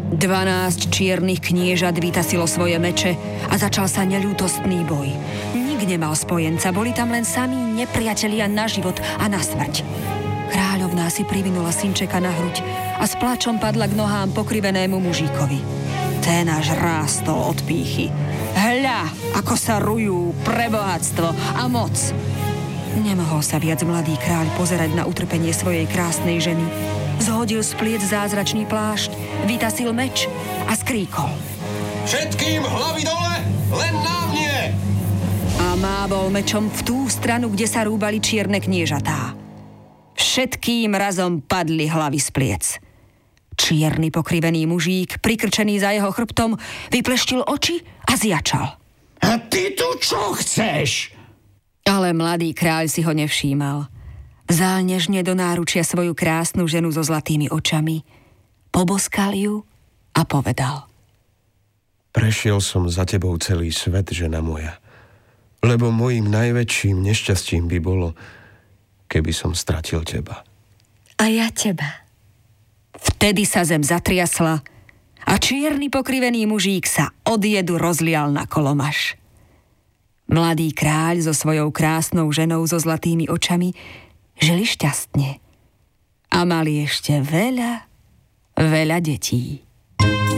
12 čiernych kniežat vytasilo svoje meče a začal sa neľútostný boj. Nik nemal spojenca, boli tam len samí nepriatelia na život a na smrť. Kráľovná si privinula synčeka na hruď a s plačom padla k nohám pokrivenému mužíkovi. Ten až rástol od pýchy. Hľa, ako sa rujú pre bohatstvo a moc. Nemohol sa viac mladý kráľ pozerať na utrpenie svojej krásnej ženy. Zhodil z pliec zázračný plášť, vytasil meč a skríkol. Všetkým hlavy dole, len nám nie! A mávol mečom v tú stranu, kde sa rúbali čierne kniežatá. Všetkým razom padli hlavy z pliec. Čierny pokrivený mužík, prikrčený za jeho chrbtom, vypleštil oči a zjačal. A ty tu čo chceš? Ale mladý kráľ si ho nevšímal. Vzal nežne do náručia svoju krásnu ženu so zlatými očami, poboskal ju a povedal. Prešiel som za tebou celý svet, žena moja, lebo mojím najväčším nešťastím by bolo, keby som stratil teba. A ja teba. Vtedy sa zem zatriasla a čierny pokrivený mužík sa od jedu rozlial na kolomaš. Mladý kráľ so svojou krásnou ženou so zlatými očami žili šťastne a mali ešte veľa, veľa detí.